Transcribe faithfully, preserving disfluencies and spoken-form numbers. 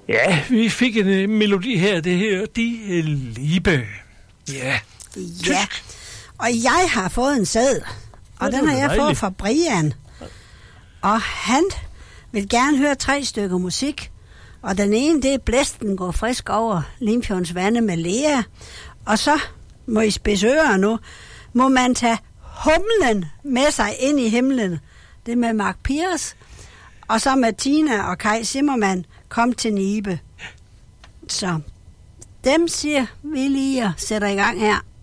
Ja, vi fik en uh, melodi her, det her, Die Liebe. Ja, tysk. Ja, og jeg har fået en seddel, og ja, den har jeg dejligt. fået fra Brian. Og han vil gerne høre tre stykker musik. Og den ene, det er Blæsten går frisk over Limfjordens vande med Lea. Og så må I spidse ører nu. Må man tage humlen med sig ind i himlen. Det er med Mark Piers. Og så med Tina og Kai Zimmermann, Kom til Nibe. Så dem siger vi lige og sætter i gang her.